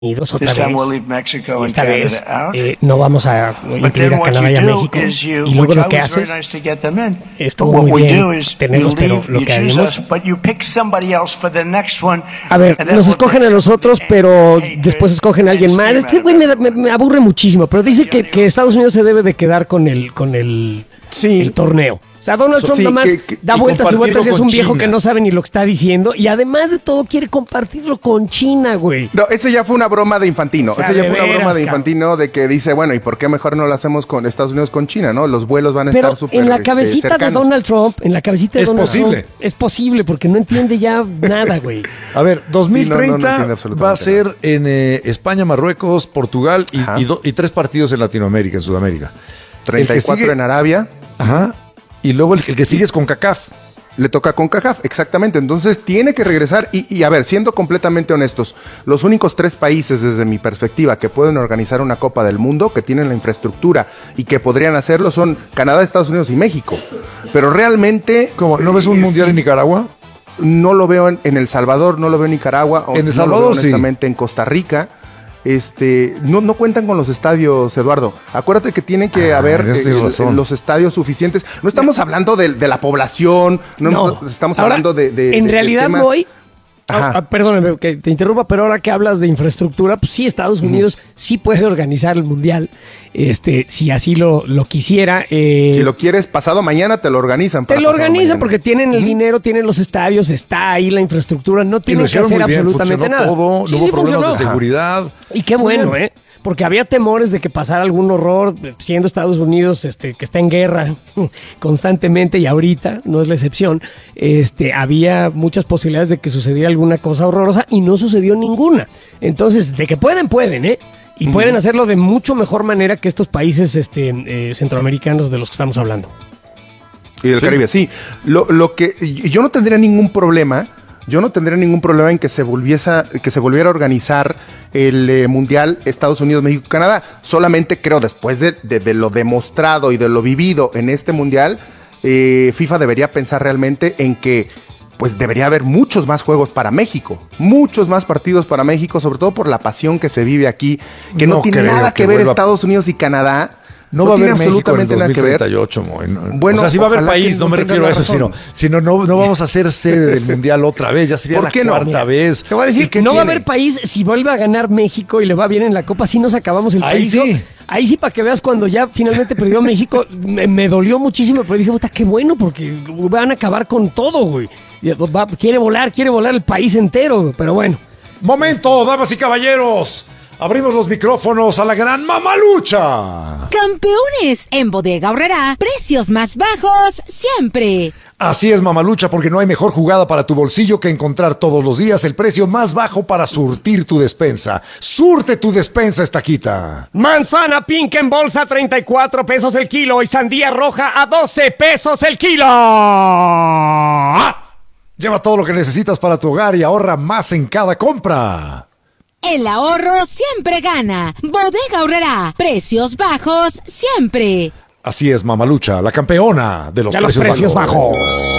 Unidos otra vez. Y esta vez no vamos a incluir a Canadá y a México. Y luego lo que haces, estuvo muy bien tenerlos, pero lo que haremos... A ver, nos escogen a nosotros, pero después escogen a alguien más. Este güey me aburre muchísimo, pero dice que Estados Unidos se debe de quedar con el torneo. O sea, Donald Trump nomás da vueltas y vueltas, es un viejo que no sabe ni lo que está diciendo y además de todo quiere compartirlo con China, güey. No, ese ya fue una broma de Infantino. De que dice, bueno, ¿y por qué mejor no lo hacemos con Estados Unidos con China, no? Los vuelos van a estar súper en la cabecita cercanos. De Donald Trump, es posible porque no entiende ya nada, güey. A ver, 2030 va a ser en España, Marruecos, Portugal y 3 partidos en Latinoamérica, en Sudamérica. 34 en Arabia. Ajá. Y luego el que sigue es CONCACAF. Le toca CONCACAF, exactamente. Entonces tiene que regresar y a ver, siendo completamente honestos, los únicos 3 países desde mi perspectiva que pueden organizar una Copa del Mundo, que tienen la infraestructura y que podrían hacerlo son Canadá, Estados Unidos y México. Pero realmente... ¿Cómo? ¿No ves un mundial en Nicaragua? No lo veo en El Salvador, no lo veo en Nicaragua. En El Salvador, no lo veo, honestamente, en Costa Rica. No cuentan con los estadios, Eduardo. Acuérdate que tienen que haber los estadios suficientes. No estamos hablando de la población, estamos hablando de en realidad temas... Moy, perdóname que te interrumpa, pero ahora que hablas de infraestructura, pues sí, Estados Unidos sí puede organizar el mundial, si así lo quisiera. Si lo quieres pasado mañana te lo organizan. Te lo organizan porque tienen el dinero, tienen los estadios, está ahí la infraestructura, no tienen que hacer absolutamente nada. Todo, no hubo problemas de seguridad. Y qué bueno, porque había temores de que pasara algún horror, siendo Estados Unidos que está en guerra constantemente y ahorita no es la excepción. Había muchas posibilidades de que sucediera alguna cosa horrorosa y no sucedió ninguna. Entonces, de que pueden, y pueden hacerlo de mucho mejor manera que estos países centroamericanos de los que estamos hablando. Y del Caribe, sí. Lo que yo no tendría ningún problema. En que se volviera a organizar el Mundial Estados Unidos, México, Canadá. Solamente creo, después de lo demostrado y de lo vivido en este Mundial, FIFA debería pensar realmente en que pues debería haber muchos más juegos para México, muchos más partidos para México, sobre todo por la pasión que se vive aquí, que no tiene nada que ver Estados Unidos y Canadá. No va a haber absolutamente nada que ver. Bueno, o sea, sí va a haber país, no me refiero a eso, sino no vamos a ser sede del Mundial otra vez, ya sería la cuarta vez. Te voy a decir que no va a haber país si vuelve a ganar México y le va bien en la Copa, si nos acabamos el país. Ahí sí, para que veas, cuando ya finalmente perdió México, me dolió muchísimo, pero dije, puta, qué bueno, porque van a acabar con todo, güey. Quiere volar el país entero, pero bueno. Momento, damas y caballeros. Abrimos los micrófonos a la gran Mamalucha. Campeones, en Bodega Aurrerá, precios más bajos siempre. Así es, Mamalucha, porque no hay mejor jugada para tu bolsillo que encontrar todos los días el precio más bajo para surtir tu despensa. ¡Surte tu despensa, Estaquita! Manzana pink en bolsa, 34 pesos el kilo, y sandía roja a 12 pesos el kilo. Lleva todo lo que necesitas para tu hogar y ahorra más en cada compra. El ahorro siempre gana. Bodega Aurrerá. Precios bajos siempre. Así es, Mamalucha, la campeona de los precios bajos.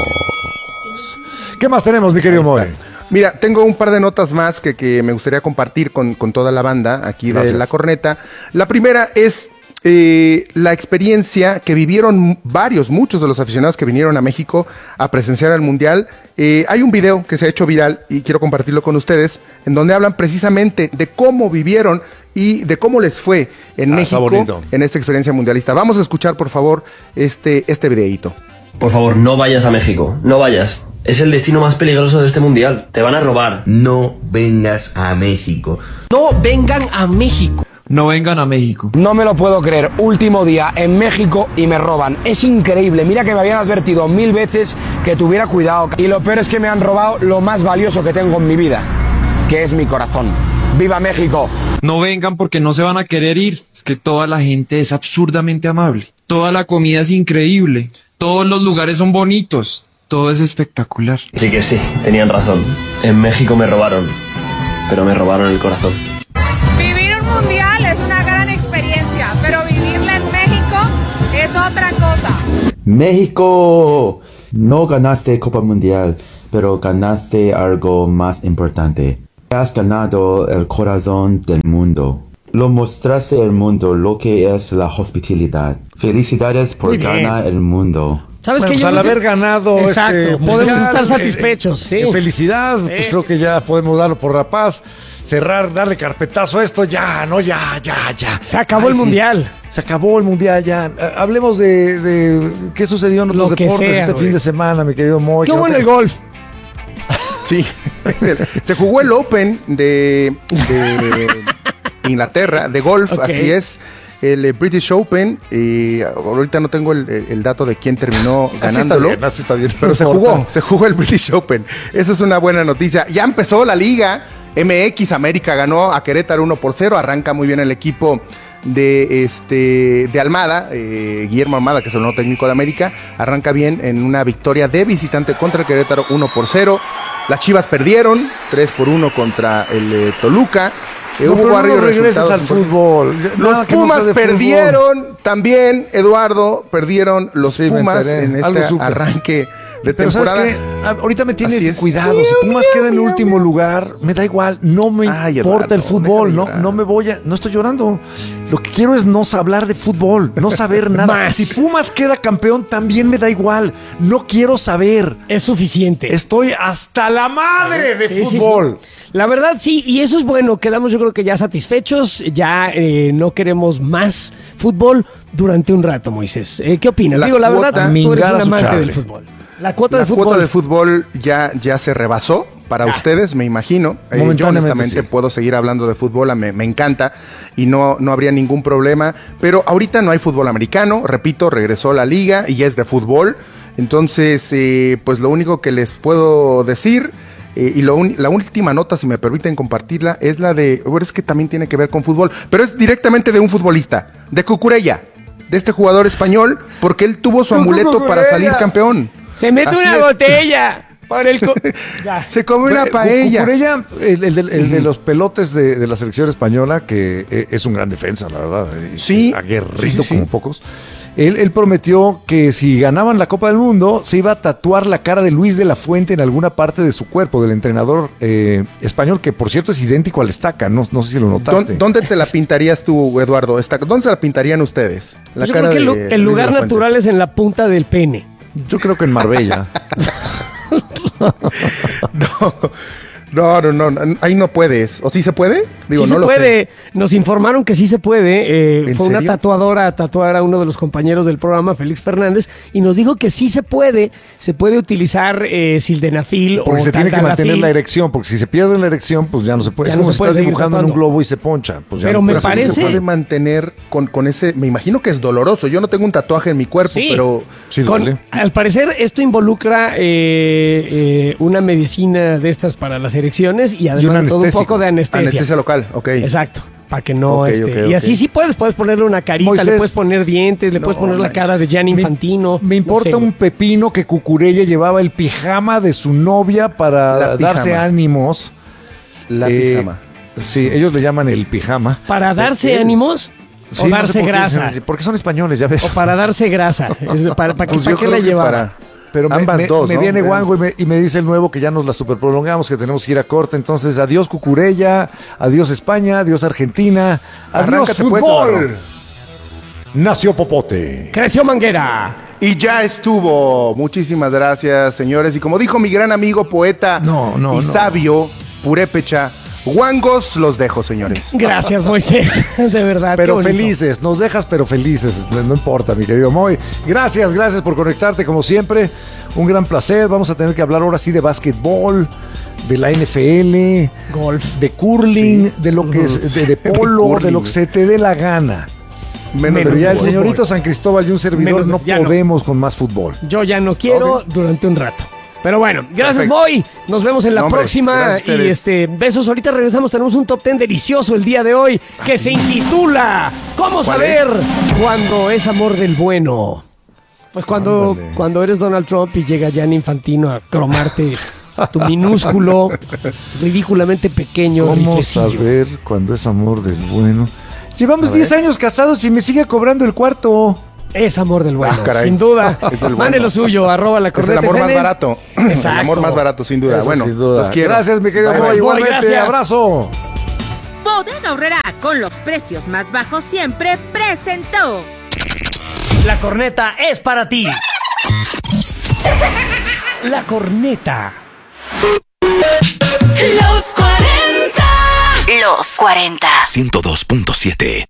¿Qué más tenemos, mi querido Moe? Mira, tengo un par de notas más que me gustaría compartir con toda la banda aquí de La Corneta. La primera es la experiencia que vivieron muchos de los aficionados que vinieron a México a presenciar el Mundial. Hay un video que se ha hecho viral y quiero compartirlo con ustedes, en donde hablan precisamente de cómo vivieron y de cómo les fue en México en esta experiencia mundialista. Vamos a escuchar, por favor, este videíto. Por favor, no vayas a México, no vayas. Es el destino más peligroso de este mundial. Te van a robar. No vengas a México. No vengan a México. No vengan a México. No me lo puedo creer. Último día en México y me roban. Es increíble. Mira que me habían advertido 1000 veces que tuviera cuidado. Y lo peor es que me han robado lo más valioso que tengo en mi vida, que es mi corazón. ¡Viva México! No vengan porque no se van a querer ir. Es que toda la gente es absurdamente amable. Toda la comida es increíble. Todos los lugares son bonitos. Todo es espectacular. Sí que sí, tenían razón. En México me robaron, pero me robaron el corazón. Vivir un mundial es una gran experiencia, pero vivirla en México es otra cosa. México, no ganaste Copa Mundial, pero ganaste algo más importante. Has ganado el corazón del mundo. Lo mostraste al mundo lo que es la hospitalidad. Felicidades por ganar el mundo. ¿Sabes Bueno, qué? pues al haber ganado Exacto, podemos estar satisfechos. Sí. Felicidad, pues creo que ya podemos darlo por la paz. Cerrar, darle carpetazo a esto, ya. Se acabó el Mundial. Se acabó el Mundial, ya. Hablemos de qué sucedió en otros deportes fin de semana, mi querido Moy. Qué bueno el golf. Sí, se jugó el Open de Inglaterra, de golf, así es. El British Open, ahorita no tengo el dato de quién terminó ganándolo. Así está bien. Pero se jugó el British Open. Esa es una buena noticia. Ya empezó la liga MX, América ganó a Querétaro 1-0, arranca muy bien el equipo de Almada, Guillermo Almada, que es el nuevo técnico de América, arranca bien en una victoria de visitante contra el Querétaro 1-0. Las Chivas perdieron 3-1 contra el Toluca. No regreses al fútbol. Los Pumas perdieron también, Eduardo, perdieron los Pumas en este arranque de temporada. ¿Sabes qué? Ahorita me tienes cuidado. Si Pumas queda en el último lugar, me da igual. No me importa el fútbol. No estoy llorando. Lo que quiero es no hablar de fútbol, no saber nada. Si Pumas queda campeón, también me da igual. No quiero saber. Es suficiente. Estoy hasta la madre de fútbol. Sí. La verdad, sí, y eso es bueno. Quedamos, yo creo que ya satisfechos. Ya no queremos más fútbol durante un rato, Moisés. ¿Qué opinas? La verdad, tú eres un amante del fútbol. La cuota de fútbol ya se rebasó para ustedes, me imagino. Yo honestamente puedo seguir hablando de fútbol, me encanta y no habría ningún problema. Pero ahorita no hay fútbol americano, repito, regresó la liga y es de fútbol. Entonces, pues lo único que les puedo decir, y la última nota, si me permiten compartirla, es la de, es que también tiene que ver con fútbol, pero es directamente de un futbolista, de Cucurella, de este jugador español, porque él tuvo su amuleto para salir campeón. Se mete una botella. Se come una paella. Cucurella, el de los pelotes de la selección española, que es un gran defensa, la verdad. Sí. Aguerrido como pocos. Él prometió que si ganaban la Copa del Mundo, se iba a tatuar la cara de Luis de la Fuente en alguna parte de su cuerpo, del entrenador español, que por cierto es idéntico al Estaca. No sé si lo notaste. ¿Dónde te la pintarías tú, Eduardo? ¿Dónde se la pintarían ustedes? Yo creo que el lugar natural es en la punta del pene. Yo creo que en Marbella. No, ahí no puedes. ¿O sí se puede? Digo, sí no se puede. Nos informaron que sí se puede. Fue una tatuadora a tatuar a uno de los compañeros del programa, Félix Fernández, y nos dijo que sí se puede utilizar sildenafil o porque se tiene que mantener la erección, porque si se pierde la erección, pues ya no se puede. Es como si estás dibujando en un globo y se poncha. Pues ya pero me parece... Se puede mantener con ese... Me imagino que es doloroso. Yo no tengo un tatuaje en mi cuerpo, pero... Sí, duele. Al parecer, esto involucra una medicina de estas para las erecciones y además todo un poco de anestesia. Anestesia local, ok. Exacto, para que no y así sí puedes ponerle una carita, Moisés, le puedes poner dientes, le puedes poner la cara de Gianni Infantino. Me importa un pepino que Cucurella llevaba el pijama de su novia para darse ánimos. La pijama. Sí, ellos le llaman el pijama. ¿Para darse ánimos? Sí, o darse grasa. Porque son españoles, ya ves. O para darse grasa. ¿Para qué la llevaba? Pero me viene Wango y me dice el nuevo que ya nos la super prolongamos, que tenemos que ir a corte. Entonces, adiós Cucurella, adiós España, adiós Argentina, adiós fútbol. Nació Popote. Creció Manguera. Y ya estuvo. Muchísimas gracias, señores. Y como dijo mi gran amigo, poeta sabio, purépecha, Wangos, los dejo, señores. Gracias, Moisés. De verdad. Pero felices, nos dejas, pero felices. No importa, mi querido Moy. Gracias por conectarte, como siempre. Un gran placer. Vamos a tener que hablar ahora sí de básquetbol, de la NFL, golf, de curling, de lo que es, de polo, de lo que se te dé la gana. Pero ya el señorito San Cristóbal y un servidor no podemos con más fútbol. Yo ya no quiero durante un rato. Pero bueno, gracias, Moy. Nos vemos en la próxima. Y besos. Ahorita regresamos. Tenemos un top 10 delicioso el día de hoy que se intitula ¿Cómo saber cuando es amor del bueno? Pues cuando eres Donald Trump y llega Gianni Infantino a cromarte tu minúsculo, ridículamente pequeño. ¿Cómo saber cuando es amor del bueno? Llevamos 10 años casados y me sigue cobrando el cuarto. Es amor del bueno, sin duda. Mande lo suyo, @la corneta. Es el amor más barato. Exacto. El amor más barato, sin duda. Eso, bueno, sin duda. Los quiero. Gracias, mi querido Boy. Igualmente, abrazo. Bodega Aurrerá, con los precios más bajos siempre, presentó. La corneta es para ti. La corneta. Los 40. Los 40. 102.7.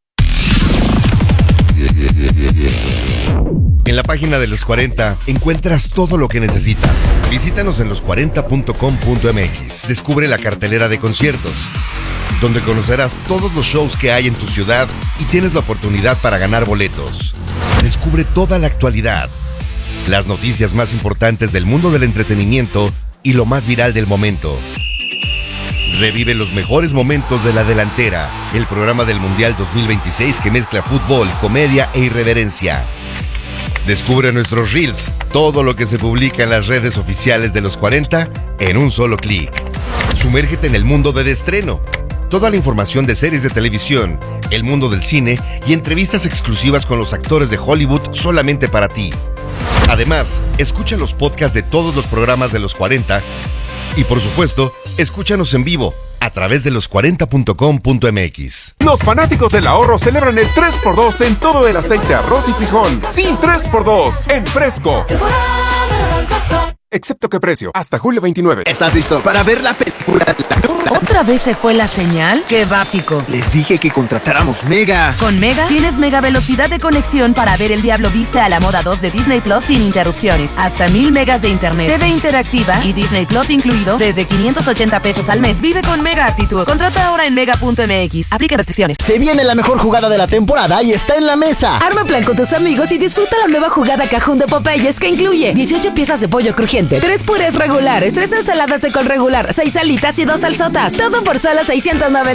En la página de Los 40 encuentras todo lo que necesitas. Visítanos en los40.com.mx. Descubre la cartelera de conciertos, donde conocerás todos los shows que hay en tu ciudad y tienes la oportunidad para ganar boletos. Descubre toda la actualidad, las noticias más importantes del mundo del entretenimiento y lo más viral del momento. Revive los mejores momentos de La Delantera, el programa del Mundial 2026 que mezcla fútbol, comedia e irreverencia. Descubre nuestros reels, todo lo que se publica en las redes oficiales de Los 40 en un solo clic. Sumérgete en el mundo del estreno. Toda la información de series de televisión, el mundo del cine y entrevistas exclusivas con los actores de Hollywood solamente para ti. Además, escucha los podcasts de todos los programas de Los 40 y, por supuesto, escúchanos en vivo a través de los40.com.mx. Los fanáticos del ahorro celebran el 3x2 en todo el aceite, arroz y frijol. Sí, 3x2 en Fresco. Excepto que precio, hasta julio 29. ¿Estás listo para ver la película? ¿Otra vez se fue la señal? ¡Qué básico! Les dije que contratáramos Mega. Con Mega tienes mega velocidad de conexión para ver El Diablo Viste a la Moda 2 de Disney Plus sin interrupciones. Hasta 1000 megas de internet, TV interactiva y Disney Plus incluido desde 580 pesos al mes. Vive con Mega actitud. Contrata ahora en mega.mx. Aplica restricciones. Se viene la mejor jugada de la temporada y está en la mesa. Arma plan con tus amigos y disfruta la nueva jugada cajún de Popeyes que incluye 18 piezas de pollo crujiente, 3 purés regulares, 3 ensaladas de col regular, 6 alitas y 2 salsotas. Todo por solo $699.